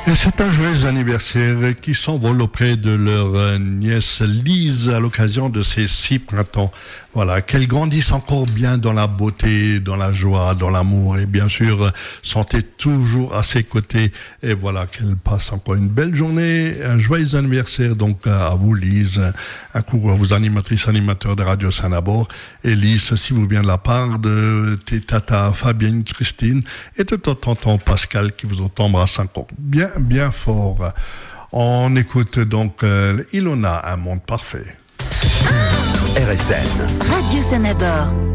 Et c'est un joyeux anniversaire qui s'envole auprès de leur nièce Lise à l'occasion de ses 6 printemps. Voilà, qu'elle grandisse encore bien dans la beauté, dans la joie, dans l'amour et bien sûr, sentez toujours à ses côtés. Et voilà, qu'elle passe encore une belle journée, un joyeux anniversaire donc à vous Lise, un coucou à vos animatrices, animateurs de Radio Saint-Nabor. Et Lise, si vous vient de la part de tes tatas Fabienne, Christine et de ton tonton Pascal qui vous embrasse encore bien fort. On écoute donc Ilona, un monde parfait. RSN. Radio Saint-Nabor.